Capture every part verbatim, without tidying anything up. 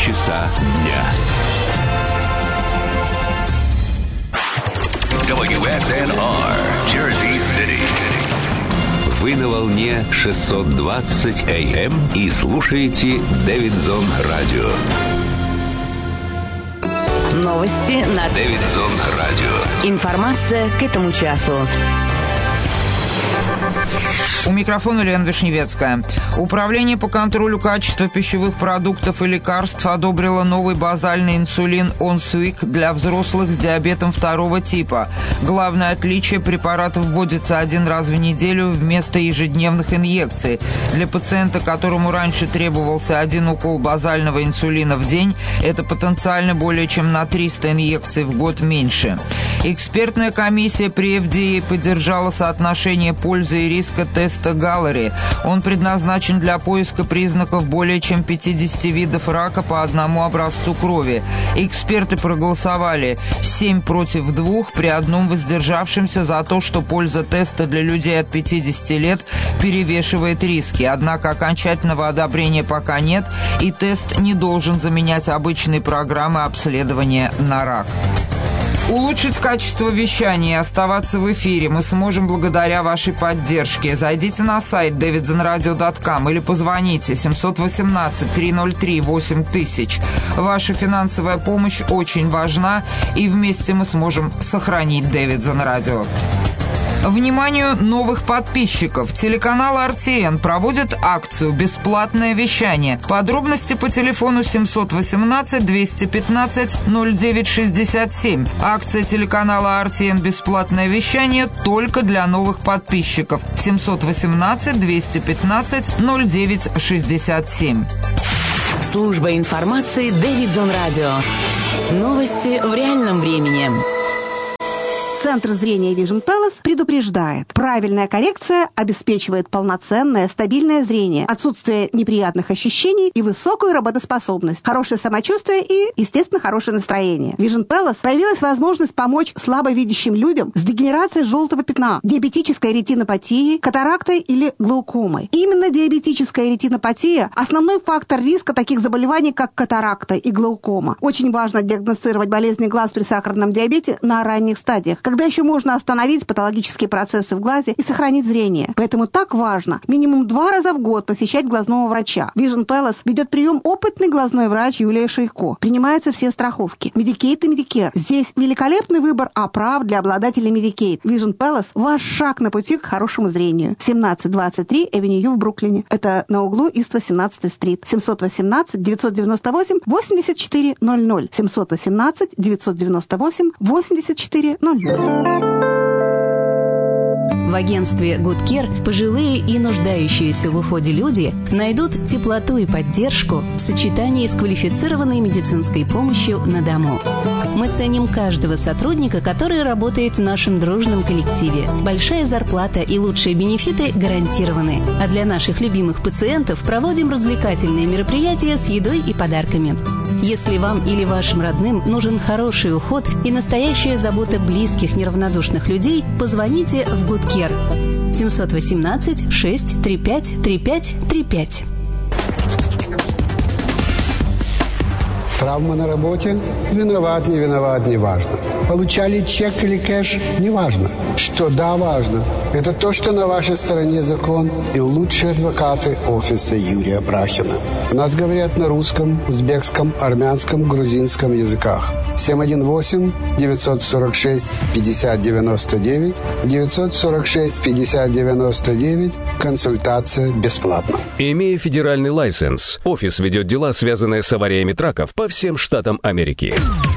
часа дня. дабл ю эс эн ар, Jersey City. Вы на волне шестьсот двадцать эй эм и слушаете Дэвидсон Радио. Новости на Дэвидсон Радио. Информация к этому часу. У микрофона Лена Вишневецкая. Управление по контролю качества пищевых продуктов и лекарств одобрило новый базальный инсулин Onswik для взрослых с диабетом второго типа. Главное отличие: препарат вводится один раз в неделю вместо ежедневных инъекций. Для пациента, которому раньше требовался один укол базального инсулина в день, это потенциально более чем на триста инъекций в год меньше. Экспертная комиссия при эф ди эй поддержала соотношение пользы и риска теста Галлери. Он предназначен для поиска признаков более чем пятидесяти видов рака по одному образцу крови. Эксперты проголосовали семь против двух при одном воздержавшемся за то, что польза теста для людей от пятидесяти лет перевешивает риски. Однако окончательного одобрения пока нет, и тест не должен заменять обычные программы обследования на рак. Улучшить качество вещания и оставаться в эфире мы сможем благодаря вашей поддержке. Зайдите на сайт дэвидсон радио точка ком или позвоните семь один восемь три ноль три восемь тысяч. Ваша финансовая помощь очень важна, и вместе мы сможем сохранить Дэвидсон Радио. Вниманию новых подписчиков. Телеканал эр ти эн проводит акцию «Бесплатное вещание». Подробности по телефону семь один восемь двести пятнадцать ноль девять шестьдесят семь. Акция телеканала эр ти эн «Бесплатное вещание» только для новых подписчиков. семь один восемь двести пятнадцать ноль девять шестьдесят семь. Служба информации Дэвидсон Радио. Новости в реальном времени. Центр зрения Vision Palace предупреждает: правильная коррекция обеспечивает полноценное, стабильное зрение, отсутствие неприятных ощущений и высокую работоспособность, хорошее самочувствие и, естественно, хорошее настроение. В Vision Palace появилась возможность помочь слабовидящим людям с дегенерацией желтого пятна, диабетической ретинопатией, катарактой или глаукомой. Именно диабетическая ретинопатия – основной фактор риска таких заболеваний, как катаракта и глаукома. Очень важно диагностировать болезни глаз при сахарном диабете на ранних стадиях, когда еще можно остановить патологические процессы в глазе и сохранить зрение. Поэтому так важно минимум два раза в год посещать глазного врача. Vision Palace ведет прием опытный глазной врач Юлия Шейко. Принимаются все страховки Medicaid и Medicare. Здесь великолепный выбор оправ для обладателей Medicaid. Vision Palace – ваш шаг на пути к хорошему зрению. семнадцать двадцать три Авеню в Бруклине. Это на углу Ист восемнадцатой стрит. семь один восемь девять девять восемь восемьдесят четыре ноль ноль. семь один восемь девять девять восемь восемьдесят четыре ноль ноль. В агентстве Good Care пожилые и нуждающиеся в уходе люди найдут теплоту и поддержку в сочетании с квалифицированной медицинской помощью на дому. Мы ценим каждого сотрудника, который работает в нашем дружном коллективе. Большая зарплата и лучшие бенефиты гарантированы. А для наших любимых пациентов проводим развлекательные мероприятия с едой и подарками. Если вам или вашим родным нужен хороший уход и настоящая забота близких неравнодушных людей, позвоните в Good Care семь один восемь шесть три пять три пять три пять. Травма на работе? Виноват, не виноват, не важно. Получали чек или кэш? Не важно. Что да, важно. Это то, что на вашей стороне закон и лучшие адвокаты офиса Юрия Брахина. У нас говорят на русском, узбекском, армянском, грузинском языках. семь один восемь девять сорок шесть пятьдесят девяносто девять девять сорок шесть пятьдесят девяносто девять. Консультация бесплатна. Имея федеральный лайсенс, офис ведет дела, связанные с авариями траков по всем штатам Америки.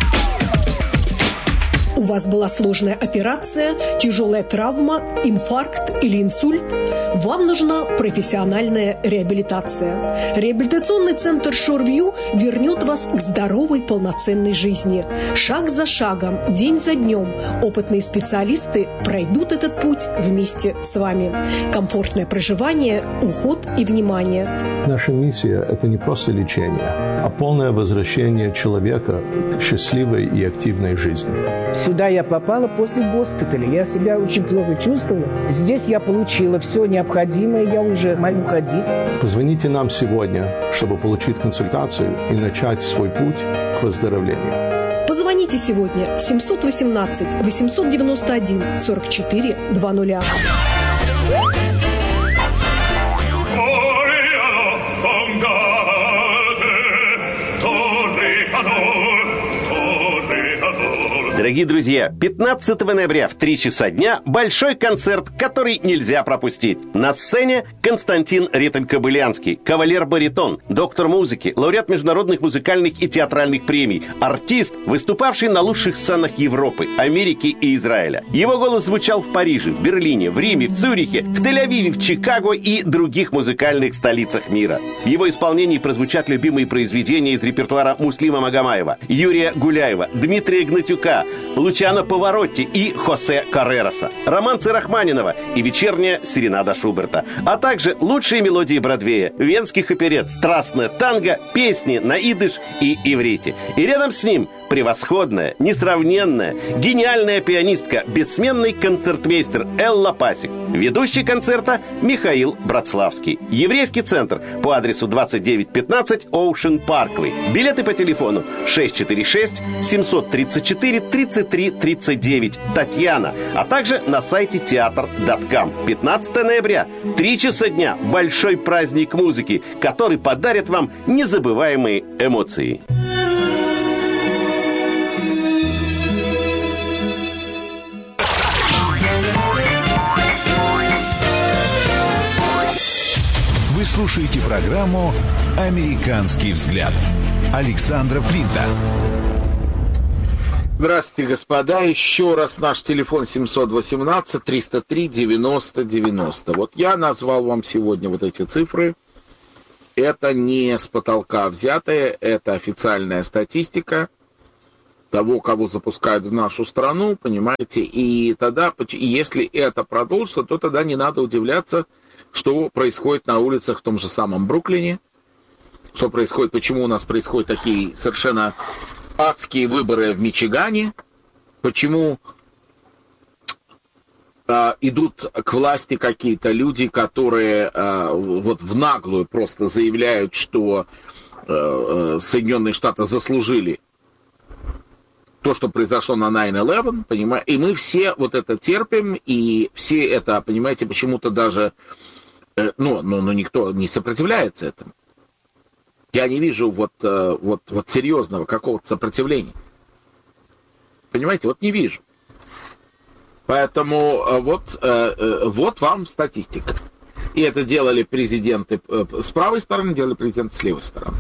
У вас была сложная операция, тяжелая травма, инфаркт или инсульт? Вам нужна профессиональная реабилитация. Реабилитационный центр Шорвью вернет вас к здоровой, полноценной жизни. Шаг за шагом, день за днем опытные специалисты пройдут этот путь вместе с вами. Комфортное проживание, уход и внимание. Наша миссия – это не просто лечение, а полное возвращение человека к счастливой и активной жизни. Сюда Сюда я попала после госпиталя. Я себя очень плохо чувствовала. Здесь я получила все необходимое. Я уже могу ходить. Позвоните нам сегодня, чтобы получить консультацию и начать свой путь к выздоровлению. Позвоните сегодня семь один восемь восемь девять один сорок четыре двадцать. Дорогие друзья, пятнадцатого ноября в три часа дня большой концерт, который нельзя пропустить. На сцене Константин Риттель-Кобылянский, кавалер-баритон, доктор музыки, лауреат международных музыкальных и театральных премий, артист, выступавший на лучших сценах Европы, Америки и Израиля. Его голос звучал в Париже, в Берлине, в Риме, в Цюрихе, в Тель-Авиве, в Чикаго и других музыкальных столицах мира. В его исполнении прозвучат любимые произведения из репертуара Муслима Магомаева, Юрия Гуляева, Дмитрия Гнатюка, Лучано Паваротти и Хосе Каррероса, романсы Рахманинова и вечерняя серенада Шуберта, а также лучшие мелодии Бродвея, венских оперет, страстное танго, песни на идыш и иврите. И рядом с ним превосходная, несравненная, гениальная пианистка, бессменный концертмейстер Элла Пасик. Ведущий концерта Михаил Братславский. Еврейский центр по адресу двадцать девять пятнадцать Ocean Parkway. Билеты по телефону шесть четыре шесть семь три четыре тридцать три тридцать девять. Татьяна. А также на сайте театр точка ком. пятнадцатого ноября, три часа дня. Большой праздник музыки, который подарит вам незабываемые эмоции. Вы слушаете программу «Американский взгляд» Александра Флинта. Здравствуйте, господа. Еще раз наш телефон семь один восемь триста три девяносто девяносто. Вот я назвал вам сегодня вот эти цифры. Это не с потолка взятые, это официальная статистика того, кого запускают в нашу страну, понимаете. И тогда, если это продолжится, то тогда не надо удивляться, что происходит на улицах в том же самом Бруклине, что происходит, почему у нас происходят такие совершенно адские выборы в Мичигане, почему э, идут к власти какие-то люди, которые э, вот в наглую просто заявляют, что э, Соединенные Штаты заслужили то, что произошло на найн элевен, понимаете, и мы все вот это терпим, и все это, понимаете, почему-то даже Ну, но, но никто не сопротивляется этому. Я не вижу вот, вот, вот серьезного какого-то сопротивления. Понимаете, вот не вижу. Поэтому вот, вот вам статистика. И это делали президенты с правой стороны, делали президенты с левой стороны.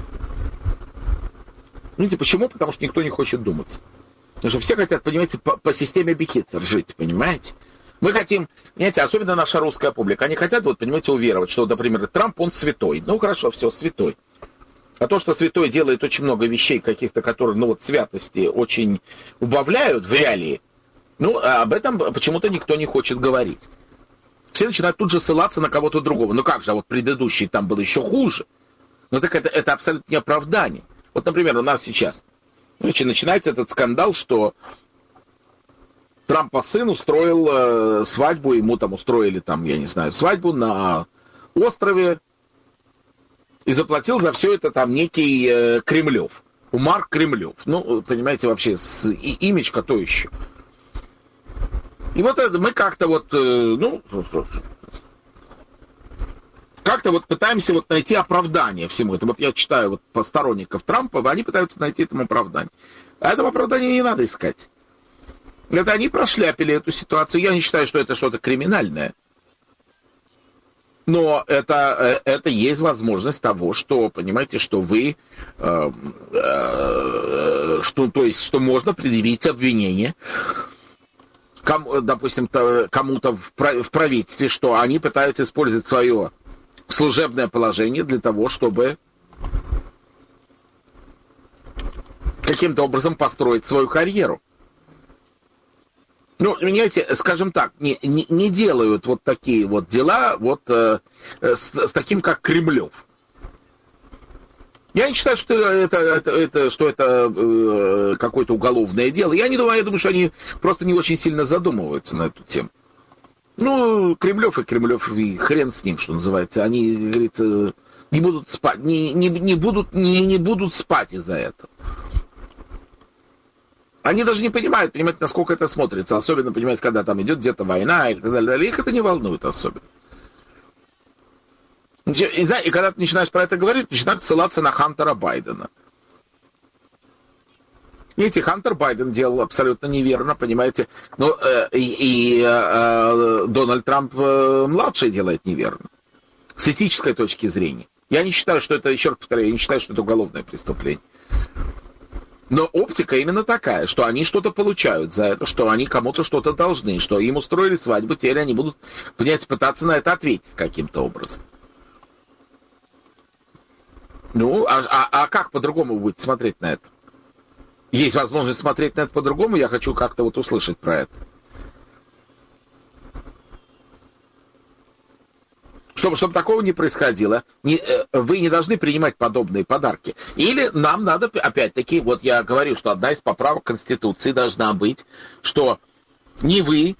Видите, почему? Потому что никто не хочет думать. Потому что все хотят, понимаете, по, по системе Бехицер жить, понимаете? Мы хотим, понимаете, особенно наша русская публика, они хотят, вот, понимаете, уверовать, что, например, Трамп, он святой. Ну, хорошо, все, святой. А то, что святой делает очень много вещей каких-то, которые, ну, вот, святости очень убавляют в реалии, ну, об этом почему-то никто не хочет говорить. Все начинают тут же ссылаться на кого-то другого. Ну, как же, а вот предыдущий там был еще хуже. Ну, так это, это абсолютно не оправдание. Вот, например, у нас сейчас, значит, начинается этот скандал, что Трампа сын устроил э, свадьбу, ему там устроили, там, я не знаю, свадьбу на острове и заплатил за все это там некий э, Кремлев, Марк Кремлев. Ну, понимаете, вообще с и, имечко то еще. И вот это мы как-то вот, э, ну, как-то вот пытаемся вот найти оправдание всему этому. Вот я читаю вот посторонников Трампа, они пытаются найти этому оправдание. А этого оправдания не надо искать. Это они прошляпили эту ситуацию. Я не считаю, что это что-то криминальное. Но это, это есть возможность того, что, понимаете, что вы, э, э, что, то есть, что можно предъявить обвинение, кому, допустим, кому-то в правительстве, что они пытаются использовать свое служебное положение для того, чтобы каким-то образом построить свою карьеру. Ну, понимаете, скажем так, не, не, не делают вот такие вот дела вот э, с, с таким, как Кремлев. Я не считаю, что это, это, это, что это э, какое-то уголовное дело. Я не думаю, я думаю, что они просто не очень сильно задумываются на эту тему. Ну, Кремлев и Кремлев, и хрен с ним, что называется. Они, говорится, не будут спать, не, не, не, будут, не, не будут спать из-за этого. Они даже не понимают, понимаете, насколько это смотрится. Особенно, понимаете, когда там идет где-то война и так далее, далее. Их это не волнует особенно. И, и когда ты начинаешь про это говорить, начинаешь ссылаться на Хантера Байдена. Видите, Хантер Байден делал абсолютно неверно, понимаете. Но э, и, и э, Дональд Трамп э, младший делает неверно. С этической точки зрения. Я не считаю, что это, еще раз повторяю, я не считаю, что это уголовное преступление. Но оптика именно такая, что они что-то получают за это, что они кому-то что-то должны, что им устроили свадьбу, теперь они будут, понимаете, пытаться на это ответить каким-то образом. Ну, а, а, а как по-другому вы будете смотреть на это? Есть возможность смотреть на это по-другому, я хочу как-то вот услышать про это. Чтобы, чтобы такого не происходило, не, вы не должны принимать подобные подарки. Или нам надо, опять-таки, вот я говорю, что одна из поправок Конституции должна быть, что ни вы,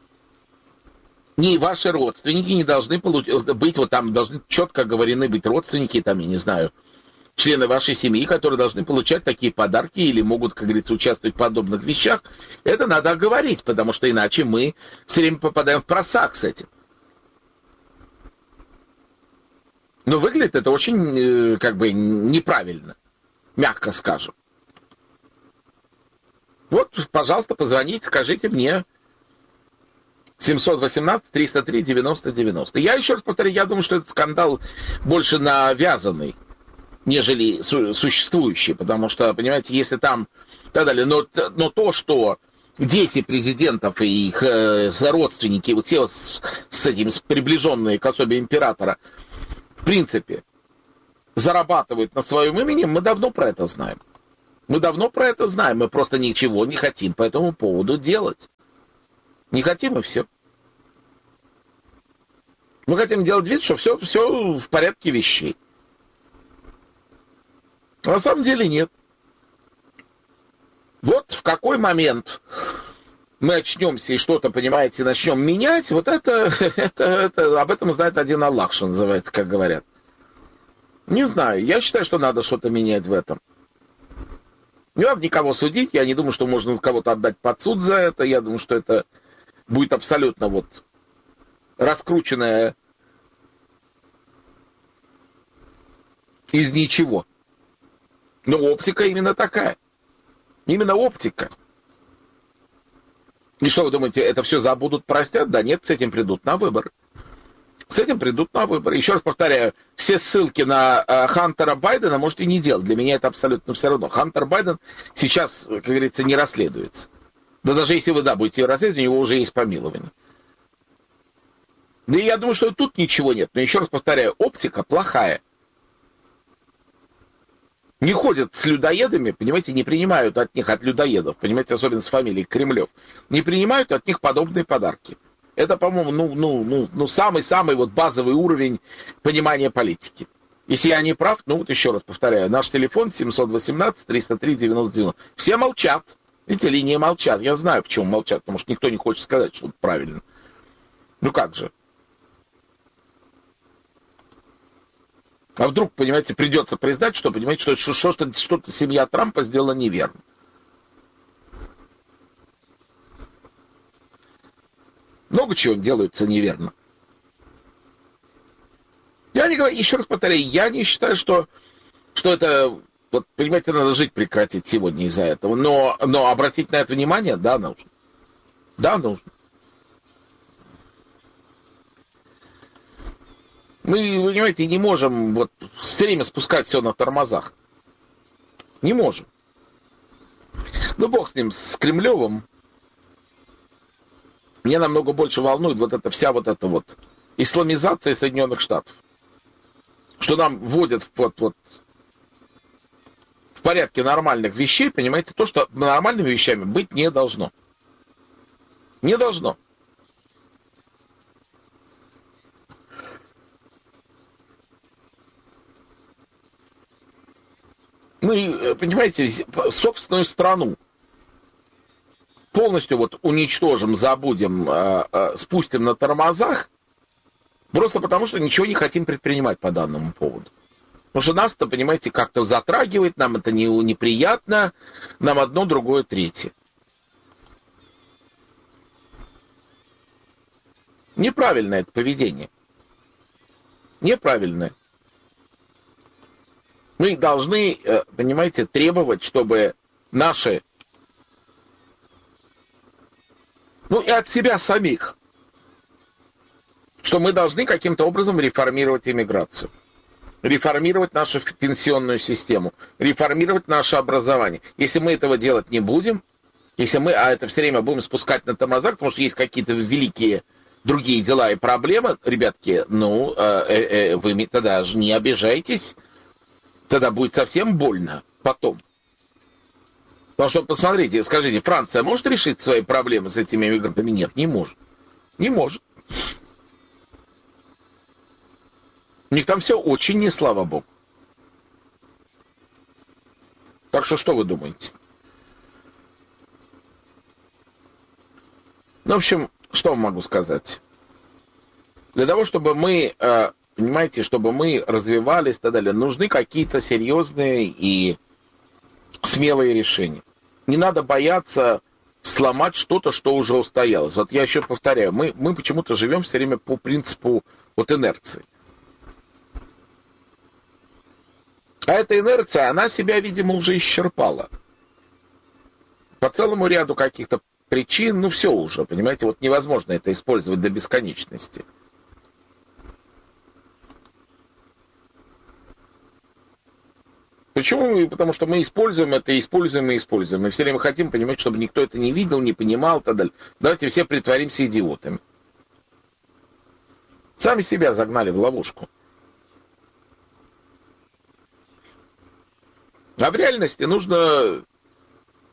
ни ваши родственники не должны быть, вот там должны четко говорены быть родственники, там, я не знаю, члены вашей семьи, которые должны получать такие подарки или могут, как говорится, участвовать в подобных вещах. Это надо оговорить, потому что иначе мы все время попадаем в просак с этим. Но выглядит это очень, как бы, неправильно, мягко скажем. Вот, пожалуйста, позвоните, скажите мне семьсот восемнадцать триста три девяносто девяносто. Я еще раз повторю, я думаю, что этот скандал больше навязанный, нежели су- существующий, потому что, понимаете, если там и так далее, но, но то, что дети президентов и их э, родственники, вот все с, с этим, с приближенные к особе императора, в принципе, зарабатывают на своем имени, мы давно про это знаем. Мы давно про это знаем, мы просто ничего не хотим по этому поводу делать. Не хотим, и все. Мы хотим делать вид, что все, все в порядке вещей. А на самом деле нет. Вот в какой момент мы очнемся и что-то, понимаете, начнем менять, вот это, это, это, об этом знает один Аллах, что называется, как говорят. Не знаю, я считаю, что надо что-то менять в этом. Не надо никого судить, я не думаю, что можно кого-то отдать под суд за это, я думаю, что это будет абсолютно вот раскрученное из ничего. Но оптика именно такая. Именно оптика. И что вы думаете, это все забудут, простят? Да нет, с этим придут на выборы. С этим придут на выборы. Еще раз повторяю, все ссылки на э, Хантера Байдена можете не делать. Для меня это абсолютно все равно. Хантер Байден сейчас, как говорится, не расследуется. Да даже если вы, да, будете расследовать, у него уже есть помилование. Да и я думаю, что тут ничего нет. Но еще раз повторяю, оптика плохая. Не ходят с людоедами, понимаете, не принимают от них, от людоедов, понимаете, особенно с фамилией Кремлев, не принимают от них подобные подарки. Это, по-моему, ну, ну, ну, ну, самый-самый вот базовый уровень понимания политики. Если я не прав, ну вот еще раз повторяю, наш телефон семьсот восемнадцать триста три девяносто девяносто. Все молчат, эти линии молчат. Я знаю, почему молчат, потому что никто не хочет сказать, что это правильно. Ну как же? А вдруг, понимаете, придется признать, что, понимаете, что, что, что, что-то семья Трампа сделала неверно. Много чего делается неверно. Я не говорю, еще раз повторяю, я не считаю, что, что это, вот, понимаете, надо жить прекратить сегодня из-за этого. Но, но обратить на это внимание, да, нужно. Да, нужно. Мы, понимаете, не можем вот все время спускать все на тормозах. Не можем. Ну, бог с ним, с Кремлевым. Меня намного больше волнует вот эта вся вот эта вот исламизация Соединенных Штатов. Что нам вводят в, вот, вот, в порядке нормальных вещей, понимаете, то, что нормальными вещами быть не должно. Не должно. Мы, понимаете, собственную страну полностью вот уничтожим, забудем, спустим на тормозах, просто потому что ничего не хотим предпринимать по данному поводу. Потому что нас-то, понимаете, как-то затрагивает, нам это не, неприятно, нам одно, другое, третье. Неправильное это поведение. Неправильное. Мы должны, понимаете, требовать, чтобы наши, ну и от себя самих, что мы должны каким-то образом реформировать иммиграцию, реформировать нашу пенсионную систему, реформировать наше образование. Если мы этого делать не будем, если мы, а это все время будем спускать на тормозах, потому что есть какие-то великие другие дела и проблемы, ребятки, ну, э, э, вы тогда же не обижайтесь, тогда будет совсем больно потом. Потому что, посмотрите, скажите, Франция может решить свои проблемы с этими иммигрантами? Нет, не может. Не может. У них там все очень не слава богу. Так что, что вы думаете? Ну, в общем, что могу сказать? Для того, чтобы мы, понимаете, чтобы мы развивались и так далее, нужны какие-то серьезные и смелые решения. Не надо бояться сломать что-то, что уже устоялось. Вот я еще повторяю, мы, мы почему-то живем все время по принципу вот инерции. А эта инерция, она себя, видимо, уже исчерпала. По целому ряду каких-то причин, ну все уже, понимаете, вот невозможно это использовать до бесконечности. Почему? Потому что мы используем это, используем и используем. Мы все время хотим понимать, чтобы никто это не видел, не понимал и так далее. Давайте все притворимся идиотами. Сами себя загнали в ловушку. А в реальности нужно